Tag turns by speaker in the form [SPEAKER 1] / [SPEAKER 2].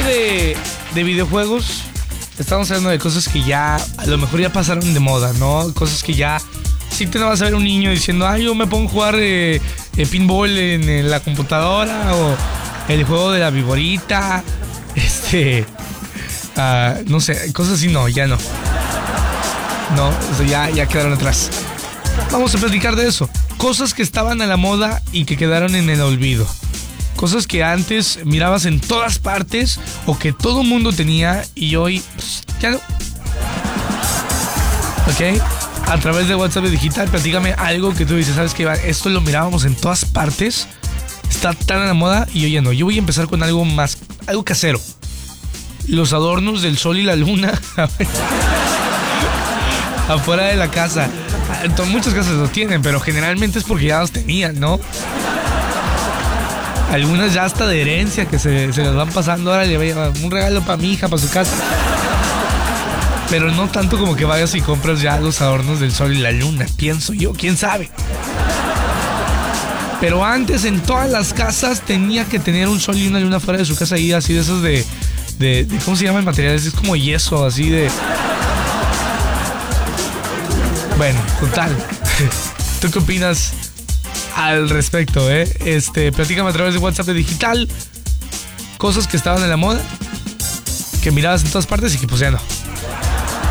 [SPEAKER 1] de videojuegos, estamos hablando de cosas que ya a lo mejor ya pasaron de moda, ¿no? Cosas que ya sí te vas a ver un niño diciendo, yo me pongo a jugar pinball en la computadora, o el juego de la viborita, no sé, cosas así ya no. No, o sea, ya quedaron atrás. Vamos a platicar de eso. Cosas que estaban a la moda y que quedaron en el olvido. Cosas que antes mirabas en todas partes o que todo mundo tenía y hoy ya no. ¿Ok? A través de WhatsApp Digital, platícame algo que tú dices, ¿sabes qué? Esto lo mirábamos en todas partes, está tan a la moda y hoy ya no. Yo voy a empezar con algo casero. Los adornos del sol y la luna afuera de la casa. Muchas casas lo tienen, pero generalmente es porque ya los tenían, ¿no? Algunas ya hasta de herencia que se las van pasando. Ahora le voy a llevar un regalo para mi hija, para su casa. Pero no tanto como que vayas y compras ya los adornos del sol y la luna, pienso yo, quién sabe. Pero antes en todas las casas tenía que tener un sol y una luna fuera de su casa, y así de esos de ¿cómo se llama el material? Es como yeso, así de... Bueno, total. ¿Tú qué opinas al respecto, platícame a través de WhatsApp Digital. Cosas que estaban en la moda, que mirabas en todas partes y que pues ya no.